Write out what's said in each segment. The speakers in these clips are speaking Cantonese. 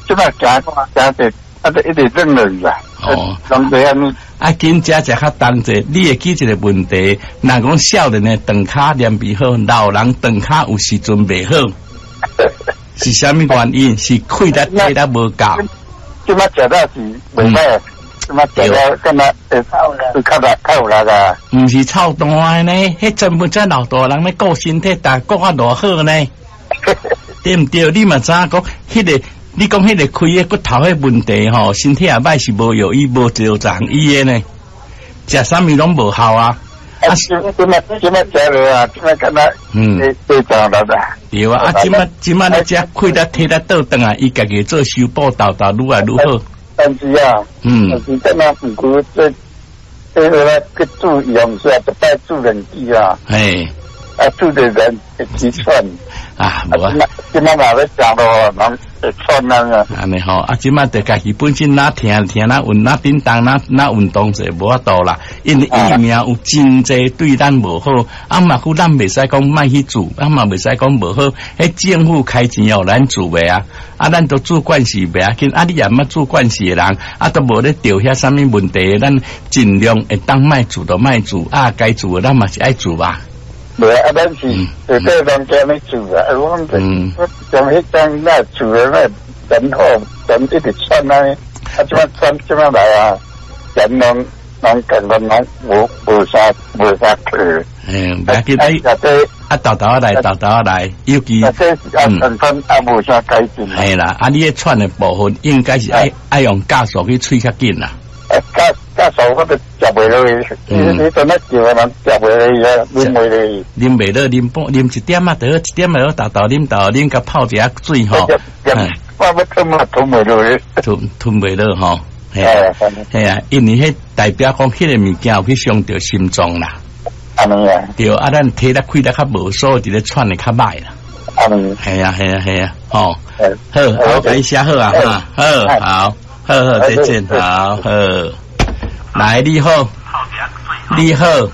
即摆行者，都一直扔落去啦。 哦， 拢这样。 啊，紧食较重者，你会记一个问题，若讲少年的长骹练袂好，老人长骹有时阵袂好，是啥物原因？是气力体力无够。 即摆食到是袂歹，即摆食到敢若会较有力啊。 毋是臭蛋的呢，迄真不真老大人咧顾身体，但顾啊偌好呢，对毋对？你嘛知影讲迄个。你讲迄个开个骨头迄问题吼，身体也歹是无药医无照常医的呢，食啥物拢无效啊！ 啊，即摆食落啊，即摆敢若会长了啦。 对啊，即摆咧食开得体力倒转啊，伊家己做修补豆愈来愈好。 但是啊，但是敢若毋过这个去煮用时啊，不带煮冷机啊。 嘿， 啊，煮的人会起喘。 啊，无啊， 即摆嘛要食咯，人会喘啊。 安尼吼，啊，即摆得家己本身哪听哪运哪叮当哪运动者无法度啦，因为疫苗有真济对咱无好，啊嘛乎咱袂使讲卖去做，啊嘛袂使讲无好，迄政府开钱要咱做袂啊，啊咱都做惯势袂要紧，啊你也毋做惯势的人，啊都无咧着遐啥物问题，咱尽量会当卖做就卖做，啊该做的咱嘛是爱做吧。 对啊，咱是对对人家咧做啊，我将迄张那做的那人好，人一直喘啊，啊即摆来啊，人拢健康拢无啥去。 不要紧，豆豆来，尤其无啥改进。 系啦，啊你咧喘的部分应该是爱用酵素去吹较紧啦。 酵素我都食袂落去，你做乜叫人食袂落去啊？啉袂落去， 啉袂落，啉一点啊，得一点啊，豆豆啉，甲泡一下水吼。 我要吞袂落去， 吞袂落吼。系啊，因为迄代表讲迄个物件有去伤到心脏啦。 安尼啊， 对啊，咱体力开得较无，所以伫咧喘的较歹啦。 安尼， 系啊，吼，好，甲你写好啊，好，再见，好，来，你好，听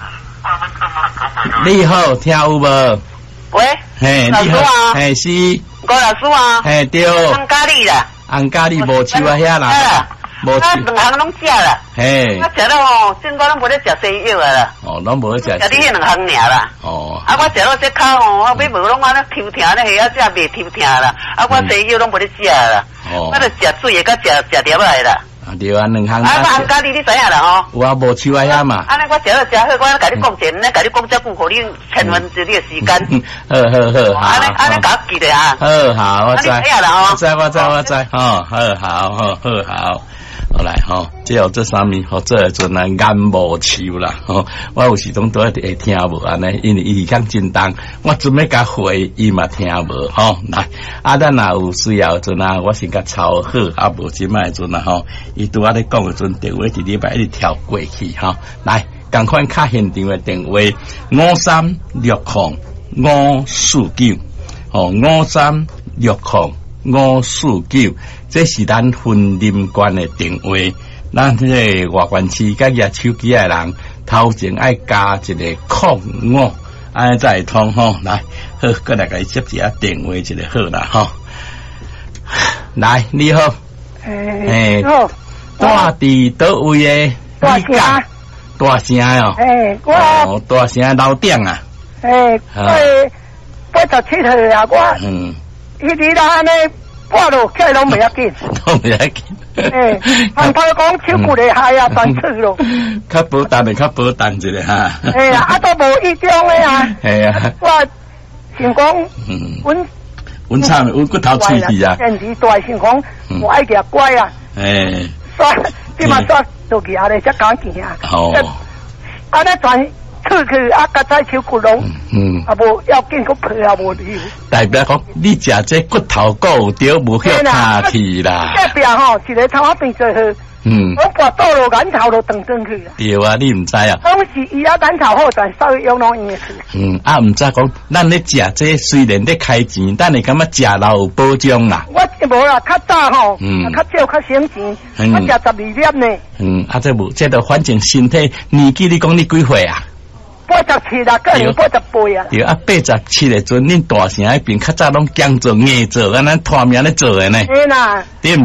有无？ 喂， 嘿，你好，嘿是， 郭老师啊， 嘿对， 红咖喱啦， 红咖喱无手啊遐啦，无手， 两行拢食啦， 嘿， 我食了吼，现在拢无咧食西药啦， 哦，拢无咧食， 食你迄两行尔啦， 哦， 啊，我食了这骹吼，我尾无拢安尼抽疼咧，下啊食袂抽疼啦，啊，我西药拢无咧食啦，我著食水的，甲食粒来啦。 啊对啊，两行。 啊，红咖喱你知影啦吼？ 有啊，无手啊遐嘛。 安尼我食了食好，我甲你讲者，甲你讲遮久，互你千分之你的时间。 好。 安尼甲我记得啊。 好，我知。 你知影啦吼？ 我知。好。好来吼，这啥物？吼，这阵来眼无手啦。吼，我有时拢都会听无安尼，因为伊讲真重，我准备甲回，伊嘛听无吼。来，啊，咱若有需要阵啊，我先甲抄好，啊，无即摆阵啊吼，伊拄仔咧讲诶阵电话伫礼拜一直跳过去吼。来，赶快卡现场诶电话53605549，吼53605549。这是咱婚姻关的电话，咱这个外关市甲野手机的人，头前爱加一个05，安尼才会通吼。来，好，过来甲伊接一下电话，一个好啦吼。来，你好， 好， 住伫倒位的？ 大城， 大城哦。我大城楼顶啊。 我87岁啊，我一直都安尼。挂落起来拢袂要紧，han头讲手骨咧害啊，断出咯。 较保淡一个哈。 啊都无一种诶啊。我想讲， 阮惨，阮骨头脆去啊。 现时大想讲，我爱夹乖啊。刷，即马刷落去啊咧，才敢行啊。安尼全。出去啊，甲在手骨龙，啊无要紧，个皮也无理。 代表讲，你食这骨头骨有着无血下去啦。 隔壁吼，一个头仔变做好，我把倒落眼头就断转去啦。 对啊，你毋知啊。 拢是伊啊眼头好，但稍微用拢用去。 啊，毋知讲，咱咧食这虽然咧开钱，但你感觉食了有保障啦。 我无啦，较早吼，较少较省钱，我食12粒呢。 啊，这都反正身体年纪，你讲你几岁啊 ？87啦，个人88啊。 对啊，87的阵，恁大城迄边较早拢讲做硬做，安尼拖命咧做的呢。 是啦。